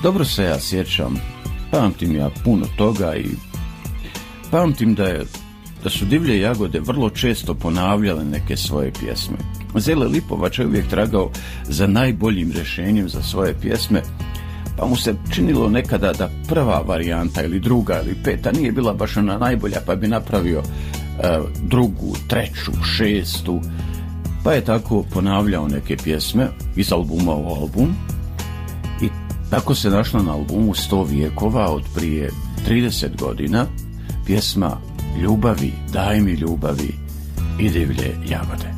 Dobro se ja sjećam, pamtim ja puno toga i pamtim da su Divlje jagode vrlo često ponavljale neke svoje pjesme. Zele Lipovac je uvijek tragao za najboljim rješenjem za svoje pjesme, pa mu se činilo nekada da prva varijanta ili druga ili peta nije bila baš ona najbolja, pa bi napravio drugu, treću, šestu, pa je tako ponavljao neke pjesme iz albuma u album i tako se našla na albumu 100 vijekova od prije 30 godina pjesma Ljubavi, daj mi ljubavi i Divlje jagode.